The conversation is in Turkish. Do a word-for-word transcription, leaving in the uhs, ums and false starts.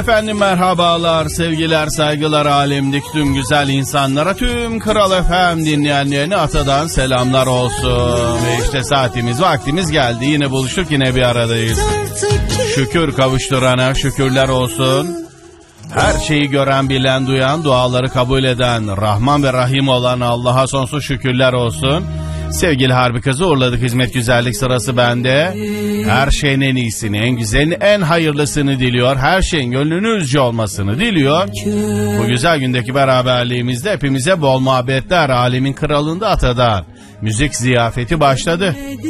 Efendim merhabalar, sevgiler, saygılar alemdeki tüm güzel insanlara, tüm Kral F M dinleyenlerine Ata'dan selamlar olsun. Ve işte saatimiz, vaktimiz geldi. Yine buluştuk, yine bir aradayız. Şükür kavuşturana şükürler olsun. Her şeyi gören, bilen, duyan, duaları kabul eden, Rahman ve Rahim olan Allah'a sonsuz şükürler olsun. Sevgili Harbi kızı uğurladık, hizmet güzellik sırası bende. Her şeyin en iyisini, en güzelini, en hayırlısını diliyor. Her şeyin gönlünüzce olmasını diliyor. Bu güzel gündeki beraberliğimizde hepimize bol muhabbetler, alemin kralında Ata'dan. Müzik ziyafeti başladı.